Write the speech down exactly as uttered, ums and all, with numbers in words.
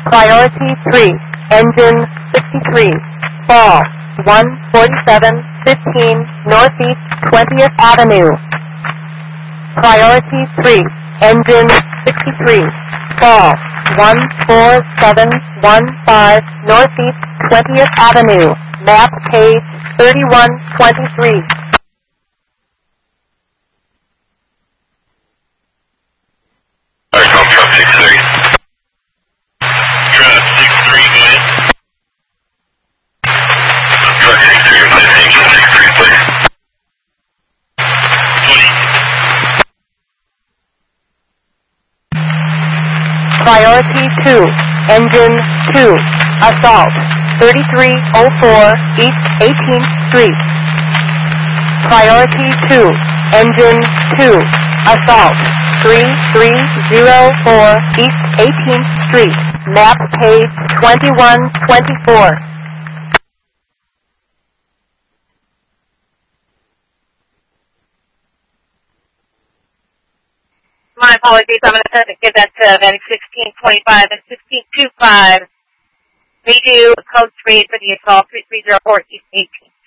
Priority three, engine sixty-three, fall one forty-seven fifteen Northeast twentieth Avenue. Priority three, engine sixty-three, fall one four seven one five Northeast twentieth Avenue, map page thirty-one twenty-three. Priority two, engine two, assault, thirty-three oh four East eighteenth Street. Priority two, engine two, assault, three three oh four East eighteenth Street, map page twenty-one twenty-four. My apologies, I'm going to have to give that to Van sixteen twenty-five and sixteen twenty-five. We do code three for the assault, three three oh four East eighteenth.